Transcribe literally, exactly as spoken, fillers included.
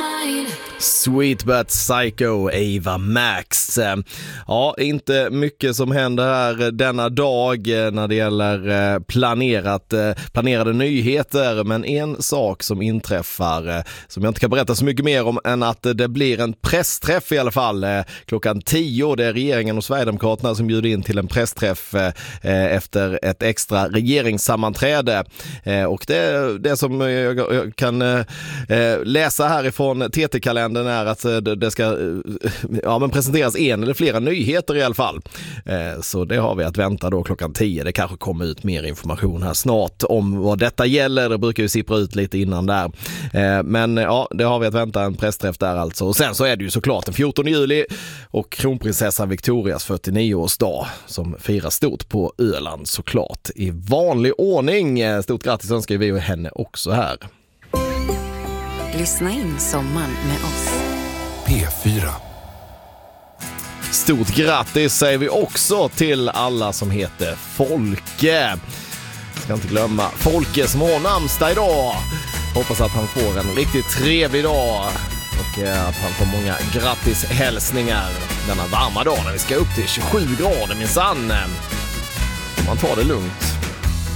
Sweet but Psycho, Ava Max. Ja, inte mycket som händer här denna dag när det gäller planerat, planerade nyheter, men en sak som inträffar som jag inte kan berätta så mycket mer om än att det blir en pressträff i alla fall klockan tio. Det är regeringen och Sverigedemokraterna som bjuder in till en pressträff efter ett extra regeringssammanträde, och det, det som jag kan läsa härifrån T T-kalendern är att det ska ja, men presenteras en eller flera nyheter i alla fall. Så det har vi att vänta då klockan tio. Det kanske kommer ut mer information här snart om vad detta gäller. Det brukar ju sippra ut lite innan där. Men ja, det har vi att vänta en pressträff där alltså. Och sen så är det ju såklart den fjortonde juli och kronprinsessan Victorias fyrtionio-årsdag som firar stort på Öland såklart i vanlig ordning. Stort grattis önskar vi henne också här. Lyssna in sommaren med oss. P fyra. Stort grattis säger vi också till alla som heter Folke. Ska inte glömma Folke som har namnsdag idag. Hoppas att han får en riktigt trevlig dag och att han får många grattishälsningar denna varma dag när vi ska upp till tjugosju grader minsann. Man tar det lugnt.